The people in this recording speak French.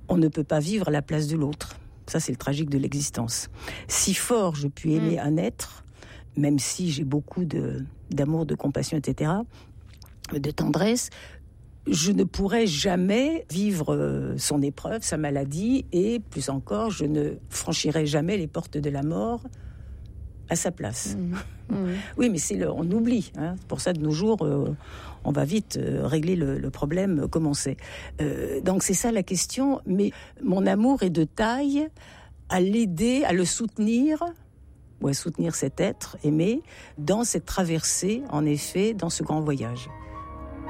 on ne peut pas vivre à la place de l'autre. Ça, c'est le tragique de l'existence. Si fort je puis aimer un être, même si j'ai beaucoup d'amour, de compassion, etc., de tendresse, je ne pourrai jamais vivre son épreuve, sa maladie, et plus encore, je ne franchirai jamais les portes de la mort à sa place. Oui, mais on oublie. Hein. Pour ça, de nos jours, on va vite régler le problème comme on sait. Donc c'est ça la question. Mais mon amour est de taille à l'aider, à le soutenir, ou à soutenir cet être aimé dans cette traversée, en effet, dans ce grand voyage.